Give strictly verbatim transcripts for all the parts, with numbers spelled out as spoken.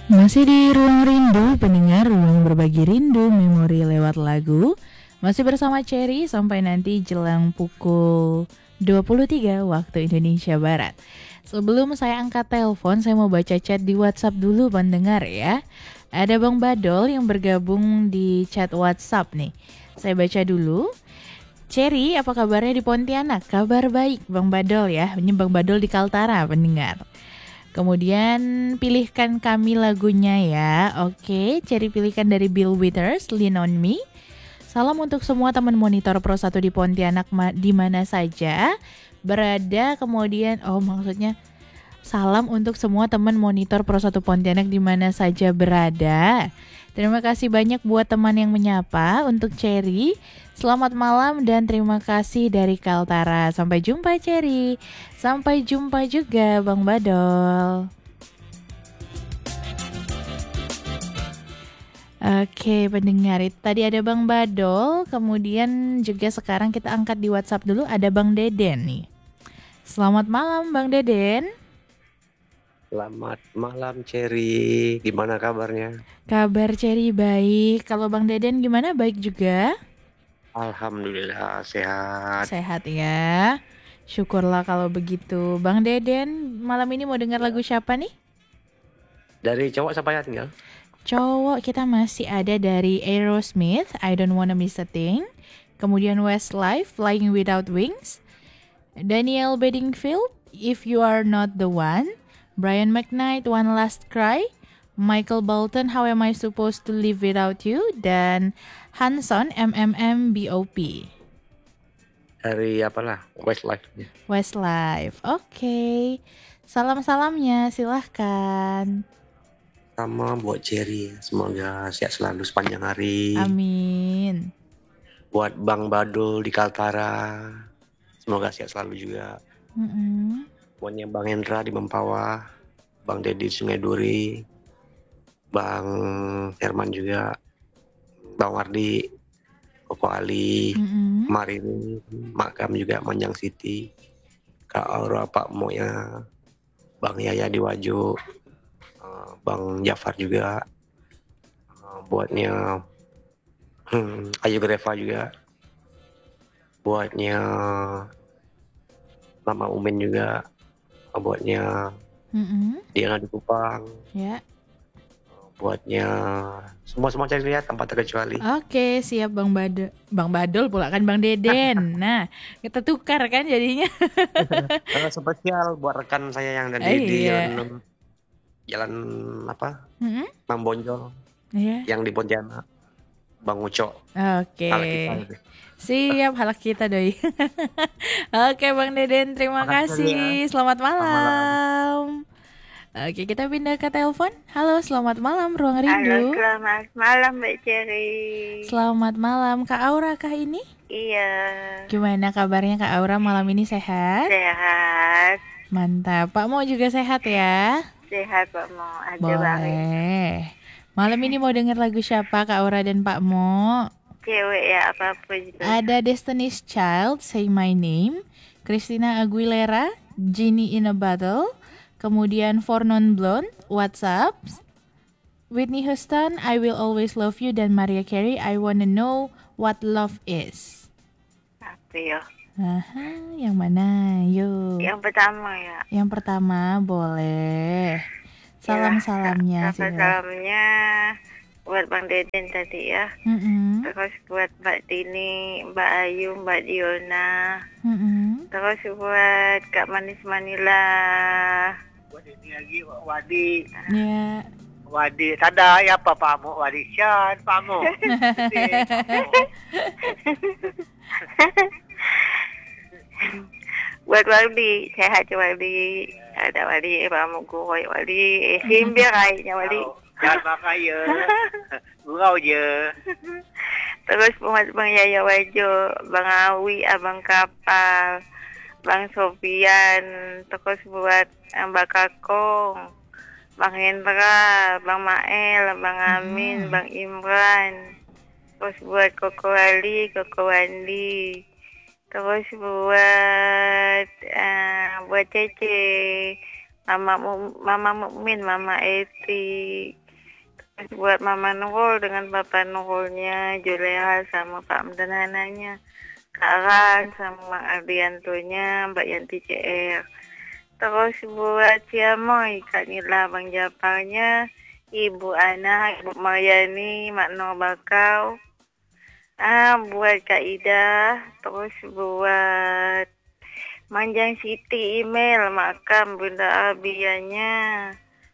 Masih di Ruang Rindu, pendengar ruang berbagi rindu, memori lewat lagu. Masih bersama Cherry sampai nanti jelang pukul dua puluh tiga waktu Indonesia Barat. Sebelum saya angkat telepon, saya mau baca chat di WhatsApp dulu pendengar ya. Ada Bang Badol yang bergabung di chat WhatsApp nih. Saya baca dulu. Cherry, apa kabarnya di Pontianak? Kabar baik Bang Badol ya. Ini Bang Badol di Kaltara pendengar. Kemudian pilihkan kami lagunya ya. Oke, Cherry pilihkan dari Bill Withers, Lean on Me. Salam untuk semua teman monitor Pro satu di Pontianak ma- di mana saja berada. Kemudian oh maksudnya salam untuk semua teman monitor Pro satu Pontianak di mana saja berada. Terima kasih banyak buat teman yang menyapa. Untuk Cherry, selamat malam dan terima kasih dari Kaltara. Sampai jumpa Cherry. Sampai jumpa juga Bang Badol. Oke pendengar, itu tadi ada Bang Badol. Kemudian juga sekarang kita angkat di WhatsApp dulu. Ada Bang Deden nih. Selamat malam Bang Deden. Selamat malam Cherry, gimana kabarnya? Kabar Cherry baik. Kalau Bang Deden gimana? Baik juga? Alhamdulillah sehat. Sehat ya. Syukurlah kalau begitu. Bang Deden, malam ini mau dengar lagu siapa nih? Dari cowok siapa ya tinggal? Cowok kita masih ada dari Aerosmith, I Don't Wanna Miss a Thing. Kemudian Westlife, Flying Without Wings. Daniel Bedingfield, If You Are Not the One. Brian McKnight, One Last Cry. Michael Bolton, How Am I Supposed to Live Without You. Dan Hanson, M M M B O P. Dari apalah, Westlife. Westlife, oke. Okay. Salam-salamnya silahkan. Sama buat Cherry, semoga sehat selalu sepanjang hari. Amin. Buat Bang Badul di Kaltara, semoga sehat selalu juga. Mm-mm. Buatnya Bang Hendra di Mempawah, Bang Dedi di Sungai Duri, Bang Herman juga, Bang Wardi, Koko Ali, Mm-mm. Marini, Makam juga, Manjang City, Kak Aura, Pak Mo ya, Bang Yaya di Wajo, uh, Bang Jafar juga, uh, buatnya hmm, Ayu Greva juga, buatnya Mama Umen juga, uh, buatnya Mm-mm. Diana di Kupang, Ya. buatnya semua-semua cari lihat tanpa terkecuali. Oke, siap Bang Badol. Bang Badol pula kan Bang Deden. Nah, kita tukar kan jadinya. uh, spesial buat rekan saya yang ada Eh, di iya. jalan, jalan apa? Mm-mm. Bang Bonjol, Iya. yang di Pontianak, Bang Ucok. Oke. Kalau kita itu. Siap, halak kita doi. Oke Bang Deden, terima Makasih ya. kasih. Selamat Selamat malam. malam. Oke, kita pindah ke telepon. Halo, selamat malam Ruang Halo, Rindu. selamat malam Mbak Cherry. Selamat malam, Kak Aura kah ini? Iya, Gimana kabarnya Kak Aura malam ini sehat? sehat. Mantap, Pak Mo juga sehat ya? Sehat Pak Mo, ada Bang. Boleh. Malam ini mau denger lagu siapa Kak Aura dan Pak Mo? Cewek ya, apapun itu. Ada Destiny's Child, Say My Name. Christina Aguilera, Genie in a Bottle. Kemudian For Non Blonde, What's Up. Whitney Houston, I Will Always Love You. Dan Mariah Carey, I Wanna Know What Love Is. Apa ya? Aha, yang mana? Yuk. Yang pertama ya. Yang pertama boleh. Salam-salamnya sih. Salam-salamnya buat Bang Deden tadi ya. Mm-mm. Terus buat Mbak Tini, Mbak Ayu, Mbak Diona. Mm-mm. Terus buat Kak Manis Manila. Buat ini lagi Wadi. Ya. Wadi tada ya apa Pak Mo Wadi Syan Pak Mo. Buat Waldi, sehat Waldi. Ada Waldi, Pak Mugoy, Waldi, eh, Simbir kayaknya Waldi. Jangan makan ya. Gurau je. Terus buat Bang Yaya Wajo, Bang Awi, Abang Kapal, Bang Sofian, terus buat Mbak Kakong, Bang Hendra, Bang Mael, Bang Amin, Hmm. Bang Imran. Terus buat Koko Ali, Koko Wandi. Terus buat uh, buat Cece, Mama Mu- Mama Mukmin, Mama Eti. Terus buat Mama Nurul dengan Bapak Nurulnya, Juleha sama Pak Mendananya, Kak Ran sama Mak Ardiantonya, Mbak Yanti C R. Terus buat Ciamoy, Kak Nila, Bang Japarnya, Ibu Ana, Ibu Maryani, Mak Nur Bakau. Ah, buat Kak Ida, terus buat Manjang Siti email, makam Bunda Abianya,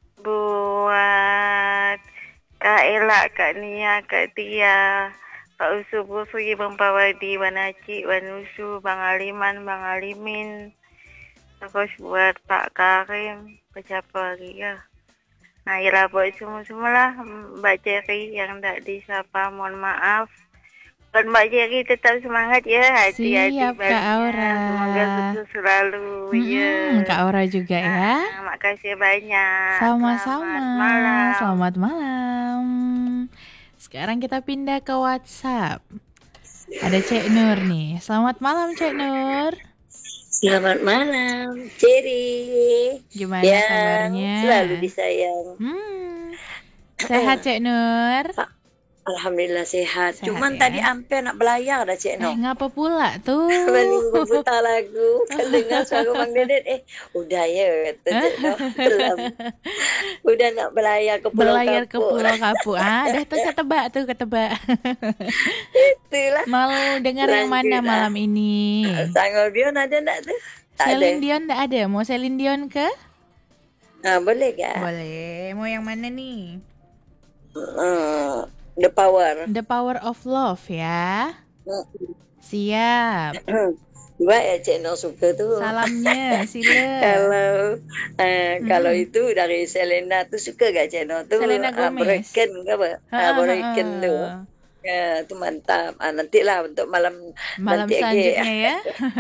buat Kak Ella, Kak Nia, Kak Tia, Pak Usu Busri, Bang Pawadi, Wanaci, Wanusu, Bang Aliman, Bang Alimin, terus buat Pak Karim, siapa lagi ya? Nah, ya buat semua-semua lah, Mbak Ceri yang tak disapa, mohon maaf. Dan Mbak Jerry tetap semangat ya, hati-hati Siap, Kak baliknya. Aura. Semoga sukses selalu ya. Mm-mm, Kak Aura juga ya. Ah, makasih banyak. Sama-sama. Selamat malam. Selamat malam. Sekarang kita pindah ke WhatsApp. Ada Cek Nur nih. Selamat malam Cek Nur. Selamat malam, Ceri. Gimana yang kabarnya? Selalu disayang. Hmm. Sehat Cek Nur? Alhamdulillah sehat. Sehat, Cuman ya? tadi hampir nak belayar dah Cik Eh, No. ngapa pula tuh? Mending putar lagu. Kan dengar suara Bang Dedet. Eh, udah ya kata Cik No. Belum. Udah nak belayar ke Pulau Belayar ke Kapuk. Pulau Kapuk. Ah, dah tuh ketebak tuh ketebak. Itulah. Mau dengar yang Lanjut mana lah. malam ini? Sangol Bion ada tak tu? Tak ada. Celine Dion tak ada. Mau Celine Dion ke? Ah, boleh ke? Boleh. Mau yang mana nih? Uh, the Power. The Power of Love ya. Siap. Baik ya Cik No suka tu. Salamnya sila. Kalau uh, Hmm. kalau itu dari Selena tu suka gak Cik No tu? Selena Ah, Gomez. Broken ke apa? Ha, Ah, ha, Broken ha. tu. Ya, tu mantap. Ah, nantilah untuk malam Malam nanti lagi. selanjutnya ya.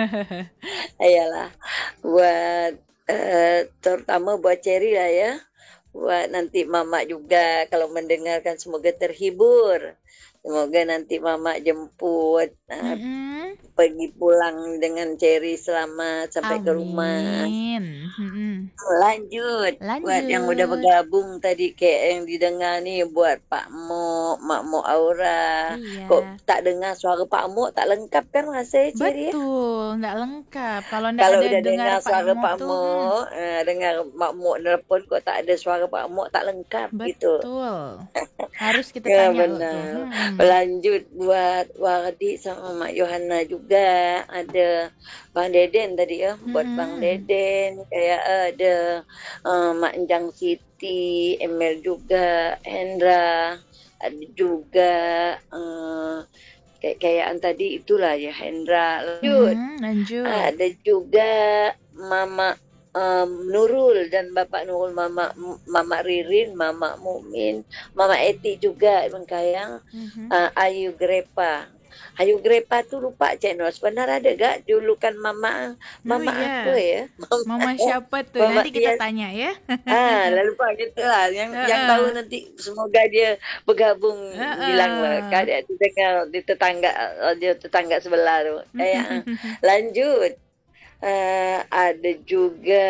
Ayalah. Buat uh, terutama buat Cherry lah ya. Buat nanti Mamak juga kalau mendengarkan semoga terhibur. Semoga nanti Mamak jemput. Ah, Mm-mm. pergi pulang dengan Cherry selamat sampai ke rumah. Amin. Mm-mm. Lanjut. Lanjut. Buat yang udah bergabung tadi kayak yang didengar ni buat Pak Mok, Mak Mok Aura. Iya. Kok tak dengar suara Pak Mok tak lengkap kan rasanya Ceri? Betul, nggak lengkap. Kalau nggak Kalau ada udah dengar dengar suara Mok Pak tuh, Mok, eh, dengar Mak Mok nelpon kok tak ada suara Pak Mok tak lengkap hmm, gitu. betul. Harus kita Ya tanya loh tuh. benar. Hmm. Lanjut buat Wardi sama Mak Yohana juga. Ada Bang Deden tadi ya. Buat Mm-mm. Bang Deden. Kayak ada uh, Mak Enjang Siti, Emel juga, Hendra. Ada juga uh, kayak kayaan tadi itulah ya Hendra. Lanjut. Mm, lanjut. Ada juga Mama um, Nurul dan Bapak Nurul, Mama Mama Ririn, Mama Mukmin, Mama Eti juga Bengkayang, Mhm. uh, Ayu Grepa. Ayu Grepa tu lupa Cik Nur. Sebenarnya ada gak julukan Mama Mama Oh, iya. apa ya? Mama siapa tuh? Mama Nanti kita dia- tanya ya. Ah, lalu lupa gitu lah. Yang yang Ha-ha. tahu nanti semoga dia bergabung Ha-ha. bilang lah. Kan dia dengar di tetangga dia tetangga sebelah tu. Eh, ah. Lanjut. Uh, ada juga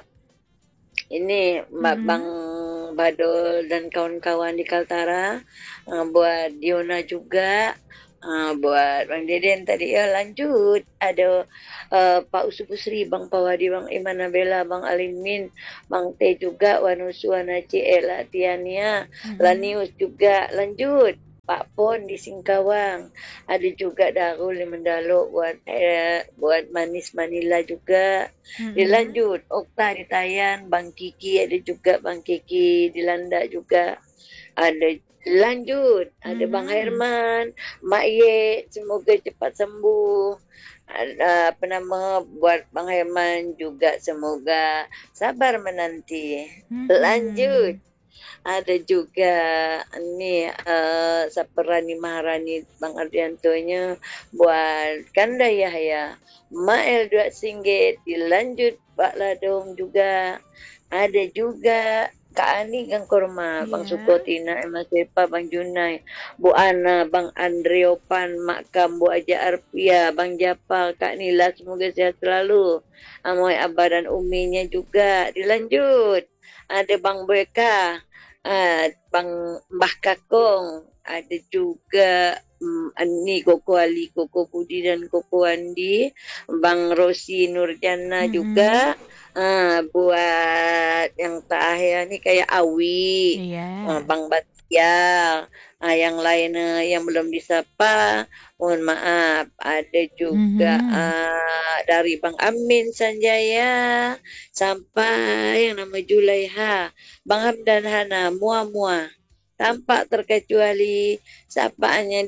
ini Mbak Mhm. Bang Badol dan kawan-kawan di Kaltara, uh, buat Diona juga, uh, buat Bang Deden tadi ya. Lanjut ada uh, Pak Usu Pusri, Bang Pawadi, Bang Iman Nabela, Bang Alimin, Bang Teh juga, Wanusu, Wanaci, Ella, Tiania, Mhm. Lanius juga. Lanjut Pak Pon di Singkawang, ada juga Darul di Mendalo, buat eh, buat Manis Manila juga. Mhm. Dilanjut Okta di Tayan, Bang Kiki ada juga, Bang Kiki di Landa juga. Ada lanjut, ada Bang Mhm. Herman, Mak Ye, semoga cepat sembuh. Ada apa nama buat Bang Herman juga, semoga sabar menanti. Mhm. Lanjut. Ada juga ni uh, Saperani Maharani, Bang Ardiantonya, buat Kanda Yahya, Mael dua singgit. Dilanjut Pak Ladong juga. Ada juga Kak Ani Kang Korma, Bang Iya. Sukotina, Emma Sepa, Bang Junai, Bu Ana, Bang Andreopan, Mak Kam, Bu Aja Arpia, Bang Japal, Kak Nila, semoga sehat selalu. Amoy Abah dan Uminya juga. Dilanjut. Ada Bang Beka, ah, Bang Mbah Kakong, ada juga um, Ani Koko Ali, Koko Budi dan Koko Andi, Bang Rosi Nurjana Mm-mm. juga. Ah, buat yang terakhir ni kayak Awi, ah, Iya. Bang Batia, ah, yang lain eh, yang belum disapa, mohon maaf. Ada juga Mhm. ah, dari Bang Amin Sanjaya sampai yang nama Julaiha, Bang Hamdan Hana, mua-mua. Tampak terkecuali sapaannya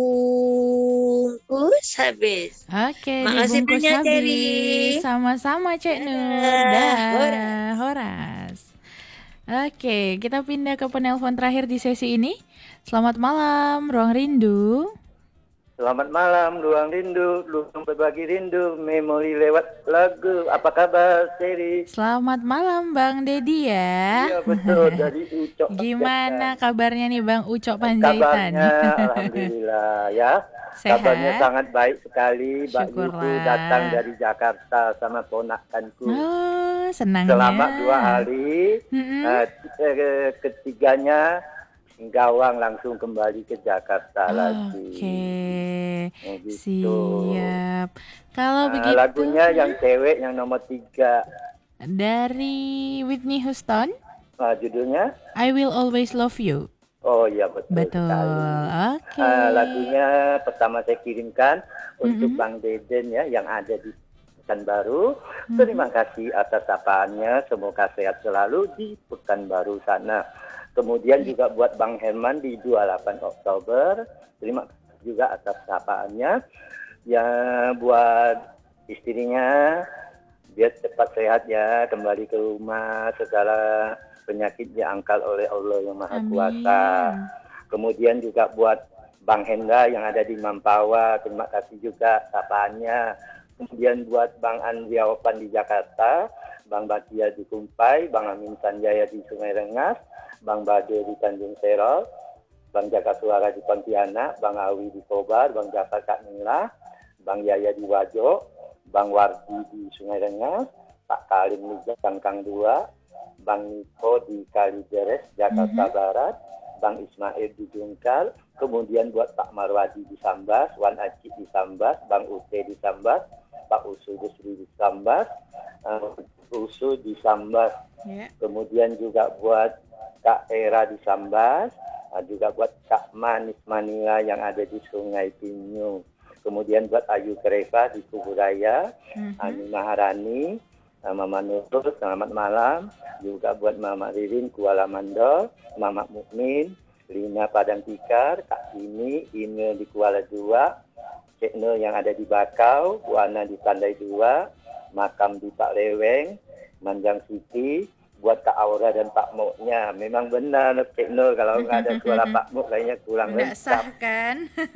dibungkus habis. Oke, Makasih dibungkus banyak, habis. Terry. Sama-sama Cek Nur. Dadah, Horas. Dah, Horas. Oke, kita pindah ke penelpon terakhir di sesi ini. Selamat malam, Ruang Rindu. Selamat malam, Ruang Rindu, Ruang Berbagi Rindu, memori lewat lagu. Apa kabar, Seri? Selamat malam Bang Dedi ya. Iya betul, dari Ucok. Gimana Panjaitan. kabarnya nih Bang Ucok Panjaitan? Kabarnya, alhamdulillah ya. Sehat? Kabarnya sangat baik sekali. Mbak Syukurlah. Yuku datang dari Jakarta sama ponakanku. Oh, senangnya. Selama dua hari, Mm-mm. eh, eh, ketiganya gawang langsung kembali ke Jakarta lagi. Oke, Oh, gitu. siap. Kalau Nah, begitu lagunya yang cewek yang nomor tiga. dari Whitney Houston, Nah, judulnya? I Will Always Love You. Oh iya betul, Betul. sekali. Oke. Ah, lagunya pertama saya kirimkan untuk Mm-mm. Bang Deden ya yang ada di Pekanbaru. Terima kasih atas sapaannya. Semoga sehat selalu di Pekanbaru sana. Kemudian juga buat Bang Herman di dua puluh delapan Oktober. Terima kasih juga atas sapaannya. Ya buat istrinya biar cepat sehat ya, kembali ke rumah, segala penyakit diangkat oleh Allah yang Maha Amin. Kuasa. Kemudian juga buat Bang Hendra yang ada di Mampawa, terima kasih juga sapaannya. Kemudian buat Bang Andriawan di Jakarta, Bang Batia di Kumpai, Bang Amin Sanjaya di Sungai Rengas, Bang Bade di Tanjung Serol, Bang Jaka Suara di Pontianak, Bang Awi di Kobar, Bang Jafar Kak Nila, Bang Yaya di Wajo, Bang Wardi di Sungai Rengas, Pak Kalim di Jangkang dua, Bang Niko di Kalideres, Jakarta Mhm. Barat, Bang Ismail di Jungkal, kemudian buat Pak Marwadi di Sambas, Wan Aci di Sambas, Bang Ute di Sambas, Pak Usu Desri di Sambas, uh, Usu di Sambas, Ya. kemudian juga buat Kak Era di Sambas, uh, juga buat Kak Manis Manila yang ada di Sungai Pinyu, kemudian buat Ayu Kreva di Kuburaya, Mhm. Ani Maharani, uh, Mama Nurul, selamat malam, juga buat Mama Ririn Kuala Mandor, Mama Mukmin, Lina Padang Tikar, Kak Ini, Ine di Kuala Dua, Cik Nur yang ada di Bakau, Bu Ana di Pandai Dua, Makam di Pak Leweng, Manjang Siti, buat Kak Aura dan Pak Moknya. Memang benar Cik Nur kalau nggak ada suara Pak Mok kayaknya kurang Nggak sah lengkap. kan?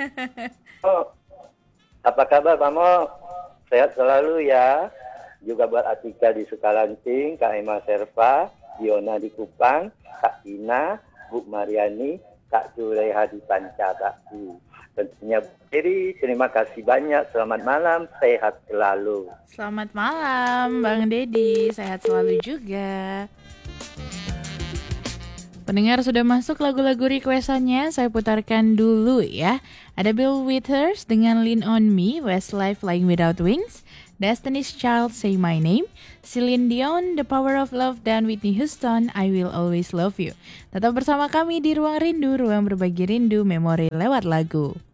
Oh, apa kabar Pak Mok? Sehat selalu ya. Juga buat Atika di Sukalanting, Kak Emma Serva, Diona di Kupang, Kak Ina, Bu Mariani, Kak Juleha di Pancabakti. Tentunya Jadi terima kasih banyak. Selamat malam, sehat selalu. Selamat malam Bang Dedi, sehat selalu juga. Pendengar sudah masuk lagu-lagu requestannya, saya putarkan dulu ya. Ada Bill Withers dengan Lean On Me, Westlife Flying Without Wings, Destiny's Child Say My Name, Celine Dion The Power of Love, dan Whitney Houston I Will Always Love You. Tetap bersama kami di Ruang Rindu, ruang berbagi rindu memori lewat lagu.